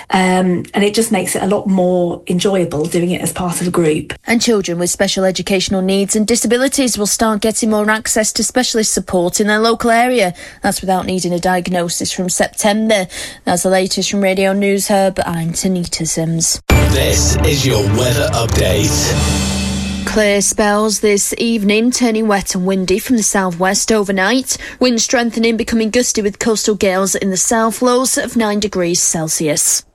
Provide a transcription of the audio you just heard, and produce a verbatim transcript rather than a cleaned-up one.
Um, and it just makes it a lot more enjoyable doing it as part of a group. And children with special educational needs and disabilities will start getting more access to specialist support in their local area. That's without needing a diagnosis from September. That's the latest from Radio News Hub. I'm Tanita Sims. This is your weather update. Clear spells this evening, turning wet and windy from the southwest overnight. Wind strengthening, becoming gusty with coastal gales in the south, lows of nine degrees Celsius.